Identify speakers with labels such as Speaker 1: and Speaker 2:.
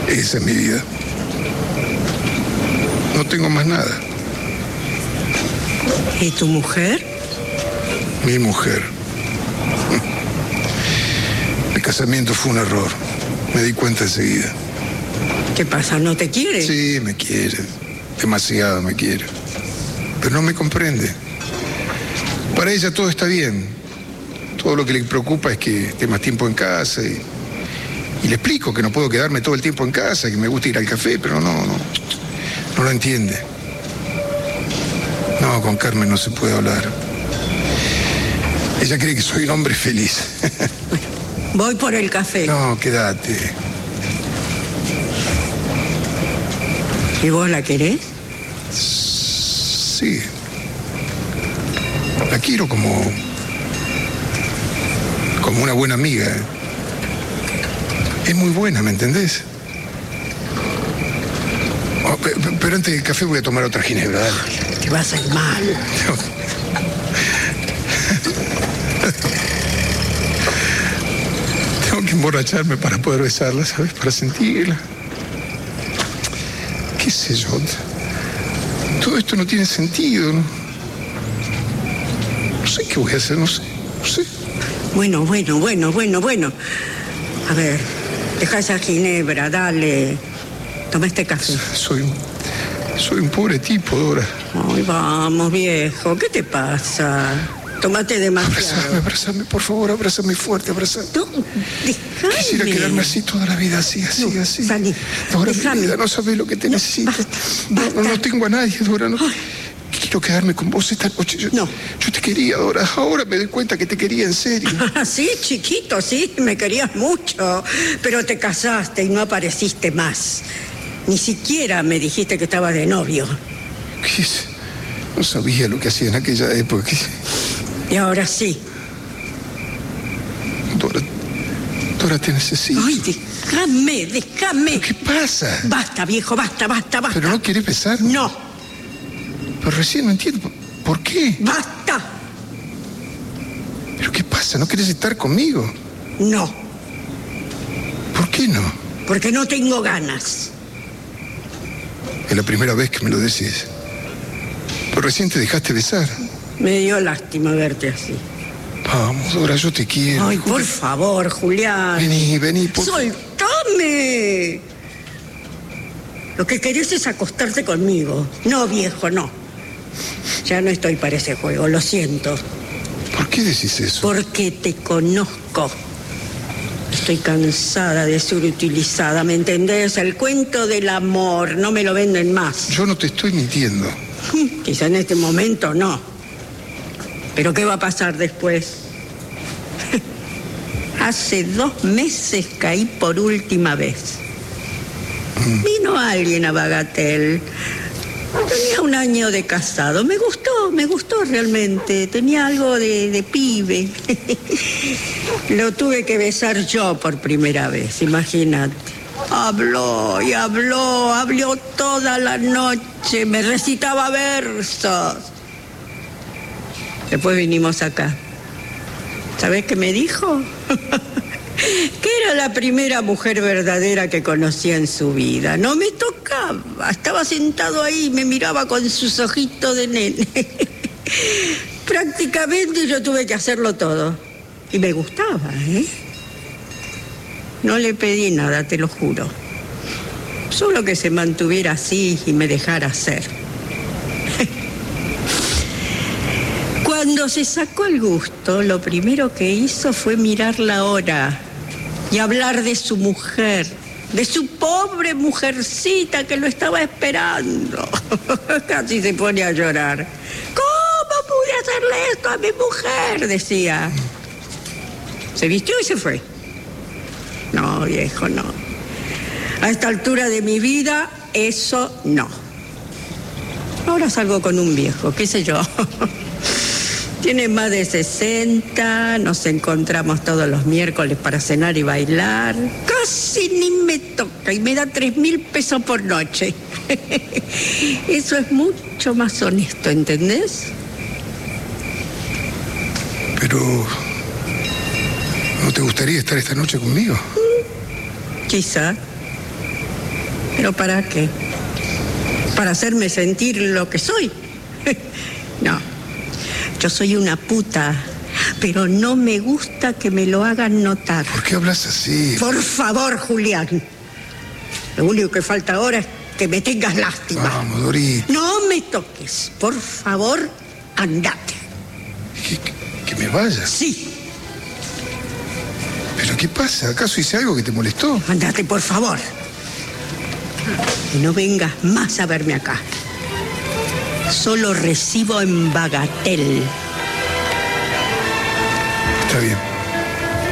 Speaker 1: Esa es mi vida. No tengo más nada.
Speaker 2: ¿Y tu mujer?
Speaker 1: Mi mujer. El casamiento fue un error. Me di cuenta enseguida.
Speaker 2: ¿Qué pasa? ¿No te quiere?
Speaker 1: Sí, me quiere. Demasiado me quiere. Pero no me comprende. Para ella todo está bien. Todo lo que le preocupa es que esté más tiempo en casa y le explico que no puedo quedarme todo el tiempo en casa, que me gusta ir al café, pero no lo entiende. No, con Carmen no se puede hablar. Ella cree que soy un hombre feliz.
Speaker 2: Voy por el café.
Speaker 1: No, quédate.
Speaker 2: ¿Y vos la querés?
Speaker 1: Sí. La quiero como una buena amiga. Es muy buena, ¿me entendés? Oh, pero antes del café voy a tomar otra ginebra, dale.
Speaker 2: Te va a hacer mal.
Speaker 1: Tengo que emborracharme para poder besarla, ¿sabes? Para sentirla. ¿Qué sé yo? Todo esto no tiene sentido, ¿no? No sé qué voy a hacer, no sé.
Speaker 2: Bueno. A ver, deja esa ginebra, dale. Toma este café.
Speaker 1: Soy un pobre tipo, Dora.
Speaker 2: Ay, vamos, viejo, ¿qué te pasa? Tómate demasiado.
Speaker 1: Abrázame, por favor, abrázame fuerte, abrázame.
Speaker 2: No, déjame.
Speaker 1: Quisiera quedarme así toda la vida, así.
Speaker 2: Salí,
Speaker 1: Dora,
Speaker 2: déjame.
Speaker 1: mi vida, no sabes lo que te necesito.
Speaker 2: Basta.
Speaker 1: No tengo a nadie, Dora. No. Quiero quedarme con vos esta noche. Yo te quería, Dora. Ahora me doy cuenta que te quería en serio.
Speaker 2: Sí, chiquito, sí, me querías mucho. Pero te casaste y no apareciste más. Ni siquiera me dijiste que estabas de novio.
Speaker 1: ¿Qué es? No sabía lo que hacía en aquella época.
Speaker 2: Y ahora sí.
Speaker 1: Dora, te necesito.
Speaker 2: Ay, déjame.
Speaker 1: ¿Qué pasa?
Speaker 2: Basta, viejo, basta.
Speaker 1: ¿Pero no quieres besar?
Speaker 2: No.
Speaker 1: Pero recién no entiendo. ¿Por qué?
Speaker 2: ¡Basta!
Speaker 1: ¿Pero qué pasa? ¿No quieres estar conmigo?
Speaker 2: No.
Speaker 1: ¿Por qué no?
Speaker 2: Porque no tengo ganas.
Speaker 1: Es la primera vez que me lo decís. Pero recién te dejaste besar.
Speaker 2: Me dio lástima verte así.
Speaker 1: Vamos, Dora, yo te quiero.
Speaker 2: Ay, por favor, Julián.
Speaker 1: Vení, por favor.
Speaker 2: ¡Soltame! Lo que querés es acostarte conmigo. No, viejo, no. Ya no estoy para ese juego, lo siento.
Speaker 1: ¿Por qué decís eso?
Speaker 2: Porque te conozco. Estoy cansada de ser utilizada, ¿me entendés? El cuento del amor, no me lo venden más.
Speaker 1: Yo no te estoy mintiendo.
Speaker 2: Quizá en este momento no. Pero ¿qué va a pasar después? Hace 2 meses caí por última vez. Vino alguien a Bagatel. Tenía 1 año de casado. Me gustó realmente. Tenía algo de pibe. Lo tuve que besar yo por primera vez, imagínate. Habló toda la noche, me recitaba versos. Después vinimos acá. ¿Sabés qué me dijo? Que era la primera mujer verdadera que conocía en su vida. No me tocaba, estaba sentado ahí, me miraba con sus ojitos de nene. Prácticamente yo tuve que hacerlo todo. Y me gustaba, ¿eh? No le pedí nada, te lo juro. Solo que se mantuviera así y me dejara ser. Cuando se sacó el gusto, lo primero que hizo fue mirar la hora y hablar de su mujer, de su pobre mujercita que lo estaba esperando. Casi se pone a llorar. ¿Cómo pude hacerle esto a mi mujer?, decía. Se vistió y se fue. No, viejo, no. A esta altura de mi vida, eso no. Ahora salgo con un viejo, qué sé yo. Tiene más de 60, nos encontramos todos los miércoles para cenar y bailar. Casi ni me toca y me da 3.000 pesos por noche. Eso es mucho más honesto, ¿entendés?
Speaker 1: Pero... ¿no te gustaría estar esta noche conmigo?
Speaker 2: Quizá. ¿Pero para qué? ¿Para hacerme sentir lo que soy? No, yo soy una puta, pero no me gusta que me lo hagan notar.
Speaker 1: ¿Por qué hablas así?
Speaker 2: Por favor, Julián. Lo único que falta ahora es que me tengas lástima.
Speaker 1: Vamos, Dorita.
Speaker 2: No me toques. Por favor, andate.
Speaker 1: ¿Que me vaya?
Speaker 2: Sí.
Speaker 1: ¿Pero qué pasa? ¿Acaso hice algo que te molestó?
Speaker 2: Andate, por favor. Y no vengas más a verme acá. Solo recibo en bagatel.
Speaker 1: Está bien.